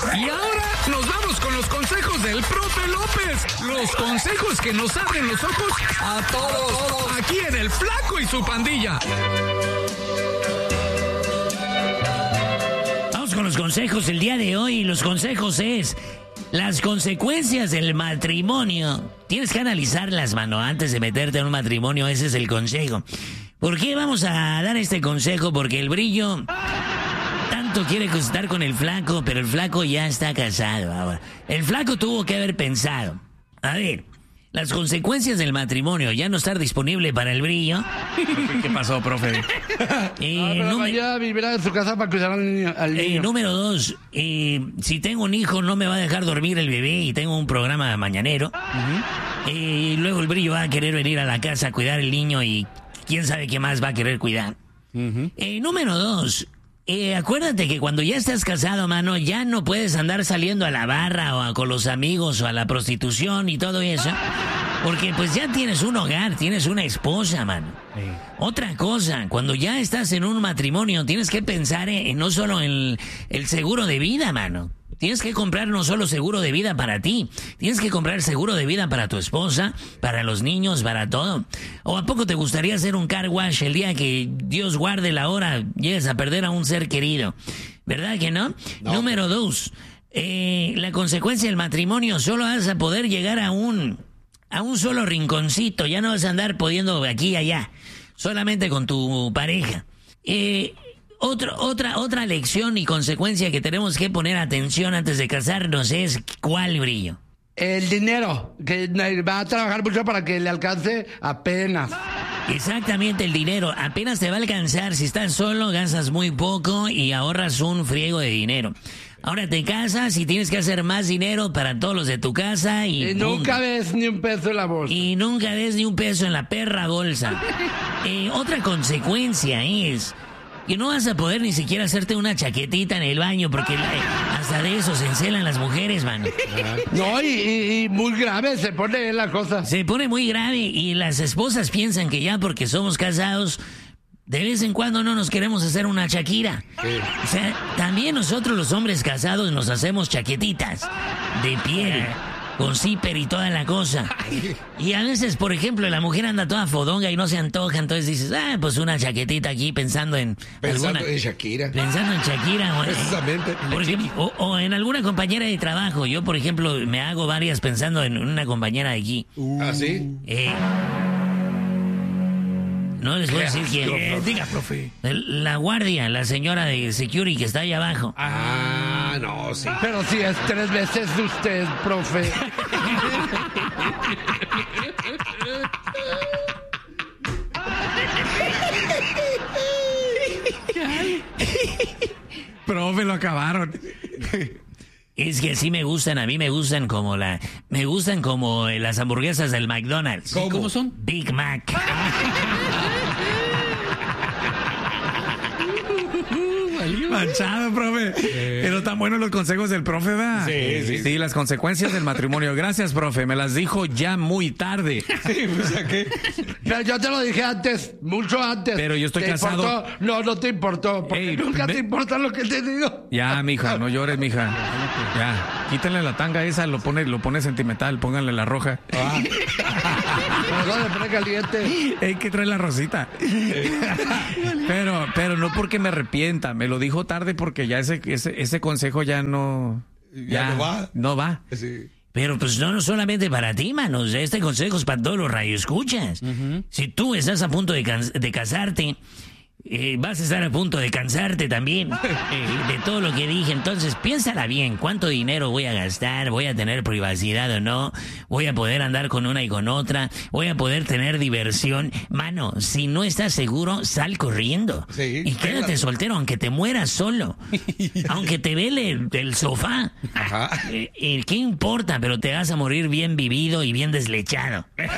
Y ahora nos vamos con los consejos del profe López. Los consejos que nos abren los ojos a todos. Aquí en El Flaco y su pandilla. Vamos con los consejos del día de hoy. Los consejos es... Las consecuencias del matrimonio. Tienes que analizarlas, mano, antes de meterte en un matrimonio. Ese es el consejo. ¿Por qué vamos a dar este consejo? Porque el Brillo tanto quiere estar con el Flaco, pero el Flaco ya está casado ahora. El Flaco tuvo que haber pensado. A ver, las consecuencias del matrimonio, ya no estar disponible para el Brillo. ¿Qué pasó, profe? Pero vaya a vivir en su casa para cuidar al niño. Número 2, si tengo un hijo no me va a dejar dormir el bebé y tengo un programa mañanero. Y luego el Brillo va a querer venir a la casa a cuidar el niño y quién sabe qué más va a querer cuidar. Número 2, acuérdate que cuando ya estás casado, mano, ya no puedes andar saliendo a la barra o con los amigos o a la prostitución y todo eso. Porque pues ya tienes un hogar, tienes una esposa, mano. Otra cosa, cuando ya estás en un matrimonio, tienes que pensar no solo en el seguro de vida, mano. Tienes que comprar no solo seguro de vida para ti, tienes que comprar seguro de vida para tu esposa, para los niños, para todo. ¿O a poco te gustaría hacer un car wash el día que Dios guarde la hora llegues a perder a un ser querido? ¿Verdad que no? Número 2, la consecuencia del matrimonio, solo vas a poder llegar a un solo rinconcito, ya no vas a andar pudiendo aquí y allá, solamente con tu pareja. Otra lección y consecuencia que tenemos que poner atención antes de casarnos es ¿cuál, Brillo? El dinero, que va a trabajar mucho para que le alcance apenas. Exactamente, el dinero. Apenas te va a alcanzar. Si estás solo, gastas muy poco y ahorras un friego de dinero. Ahora te casas y tienes que hacer más dinero para todos los de tu casa y nunca ves ni un peso en la bolsa. Y nunca ves ni un peso en la perra bolsa. Otra consecuencia es que no vas a poder ni siquiera hacerte una chaquetita en el baño porque hasta de eso se encelan las mujeres, mano. No, y muy grave se pone la cosa. Se pone muy grave y las esposas piensan que ya porque somos casados, de vez en cuando no nos queremos hacer una Shakira. Sí. O sea, también nosotros los hombres casados nos hacemos chaquetitas de piel, con zipper y toda la cosa. Y a veces, por ejemplo, la mujer anda toda fodonga y no se antoja, entonces dices, pues una chaquetita aquí pensando en Shakira. Pensando en Shakira. Precisamente. Por ejemplo, o en alguna compañera de trabajo. Yo, por ejemplo, me hago varias pensando en una compañera de aquí. ¿Ah, sí? No les voy a decir quién. Diga, profe. La guardia, la señora de security que está ahí abajo. No, sí. Pero si es 3 veces usted, profe. Profe, lo acabaron. Es que sí me gustan, a mí me gustan como las hamburguesas del McDonald's. ¿Cómo son? Big Mac. Manchado, profe. Pero tan buenos los consejos del profe, ¿verdad? Sí, las consecuencias del matrimonio. Gracias, profe. Me las dijo ya muy tarde. Sí, pues ¿a qué? Pero yo te lo dije antes, mucho antes. Pero yo estoy casado. Importó? No te importó, porque nunca te importa lo que te digo. Ya, mija, no llores, mija. Ya, quítenle la tanga esa, lo pone sentimental, pónganle la roja. No le pone caliente. Hay que traer la rosita. Pero no porque me arrepienta, me lo dijo tarde porque ya ese consejo ya no... Ya no va. Sí. Pero pues no solamente para ti, manos. Este consejo es para todos los radioescuchas. Si tú estás a punto de casarte, vas a estar a punto de cansarte también de todo lo que dije. Entonces piénsala bien, ¿cuánto dinero voy a gastar? ¿Voy a tener privacidad o no? ¿Voy a poder andar con una y con otra? ¿Voy a poder tener diversión? Mano, si no estás seguro, sal corriendo. Sí, y quédate soltero, aunque te mueras solo. Aunque te vele el sofá. Ajá. ¿Qué importa? Pero te vas a morir bien vivido y bien deslechado.